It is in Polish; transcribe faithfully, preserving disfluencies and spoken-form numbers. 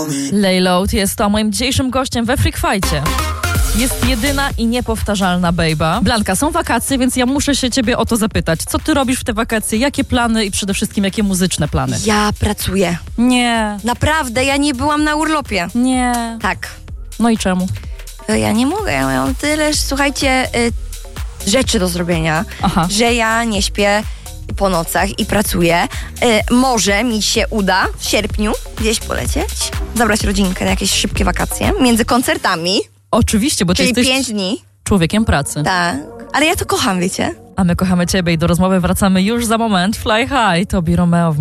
Layload jest to moim dzisiejszym gościem we Freak Fightcie. Jest jedyna i niepowtarzalna bejba. Blanka, są wakacje, więc ja muszę się ciebie o to zapytać. Co ty robisz w te wakacje? Jakie plany i przede wszystkim jakie muzyczne plany? Ja pracuję. Nie. Naprawdę, ja nie byłam na urlopie. Nie. Tak. No i czemu? Ja nie mogę, ja mam tyle, słuchajcie, y, rzeczy do zrobienia, Aha. że ja nie śpię po nocach i pracuję. Y, może mi się uda w sierpniu gdzieś polecieć, zabrać rodzinkę na jakieś szybkie wakacje między koncertami. Oczywiście, bo ty Czyli jesteś pięć dni. człowiekiem pracy. Tak. Ale ja to kocham, wiecie? A my kochamy ciebie i do rozmowy wracamy już za moment. Fly High, Tobi Romeo w